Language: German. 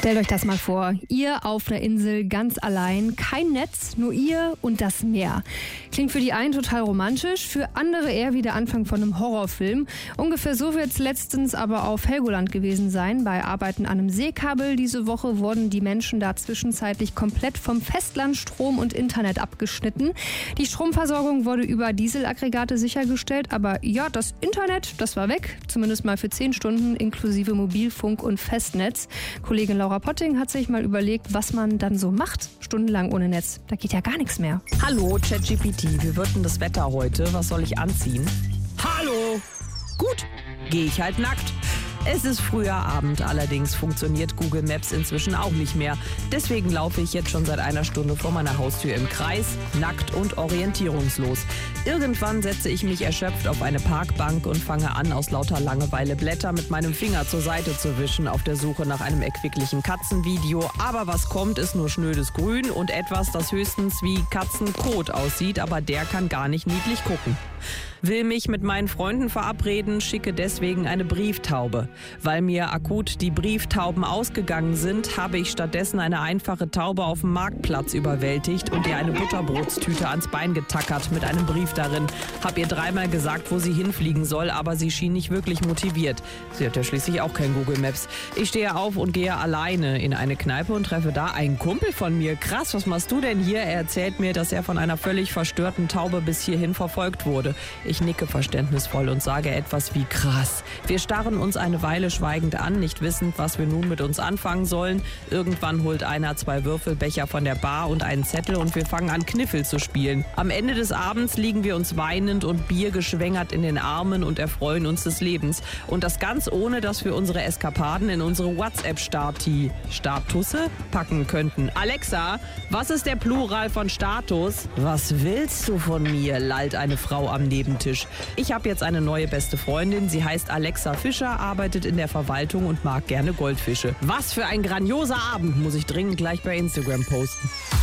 Stellt euch das mal vor, ihr auf einer Insel ganz allein, kein Netz, nur ihr und das Meer. Klingt für die einen total romantisch, für andere eher wie der Anfang von einem Horrorfilm. Ungefähr so wird es letztens aber auf Helgoland gewesen sein. Bei Arbeiten an einem Seekabel diese Woche wurden die Menschen da zwischenzeitlich komplett vom Festland Strom und Internet abgeschnitten. Die Stromversorgung wurde über Dieselaggregate sichergestellt, aber ja, das Internet, das war weg, zumindest mal für 10 Stunden inklusive Mobilfunk und Festnetz. Kollegin Laura Potting hat sich mal überlegt, was man dann so macht, stundenlang ohne Netz. Da geht ja gar nichts mehr. Hallo, ChatGPT, wie wird denn das Wetter heute? Was soll ich anziehen? Hallo! Gut, gehe ich halt nackt. Es ist früher Abend, allerdings funktioniert Google Maps inzwischen auch nicht mehr. Deswegen laufe ich jetzt schon seit einer Stunde vor meiner Haustür im Kreis, nackt und orientierungslos. Irgendwann setze ich mich erschöpft auf eine Parkbank und fange an, aus lauter Langeweile Blätter mit meinem Finger zur Seite zu wischen, auf der Suche nach einem erquicklichen Katzenvideo. Aber was kommt, ist nur schnödes Grün und etwas, das höchstens wie Katzenkot aussieht, aber der kann gar nicht niedlich gucken. Will mich mit meinen Freunden verabreden, schicke deswegen eine Brieftaube. Weil mir akut die Brieftauben ausgegangen sind, habe ich stattdessen eine einfache Taube auf dem Marktplatz überwältigt und ihr eine Butterbrotstüte ans Bein getackert mit einem Brief darin. Hab ihr 3-mal gesagt, wo sie hinfliegen soll, aber sie schien nicht wirklich motiviert. Sie hat ja schließlich auch kein Google Maps. Ich stehe auf und gehe alleine in eine Kneipe und treffe da einen Kumpel von mir. Krass, was machst du denn hier? Er erzählt mir, dass er von einer völlig verstörten Taube bis hierhin verfolgt wurde. Ich nicke verständnisvoll und sage etwas wie krass. Wir starren uns eine Weile schweigend an, nicht wissend, was wir nun mit uns anfangen sollen. Irgendwann holt einer 2 Würfelbecher von der Bar und einen Zettel und wir fangen an, Kniffel zu spielen. Am Ende des Abends liegen wir uns weinend und biergeschwängert in den Armen und erfreuen uns des Lebens. Und das ganz ohne, dass wir unsere Eskapaden in unsere WhatsApp-Statusse packen könnten. Alexa, was ist der Plural von Status? Was willst du von mir? Lallt eine Frau am Nebentisch. Ich habe jetzt eine neue beste Freundin. Sie heißt Alexa Fischer, arbeitet in der Verwaltung und mag gerne Goldfische. Was für ein grandioser Abend, muss ich dringend gleich bei Instagram posten.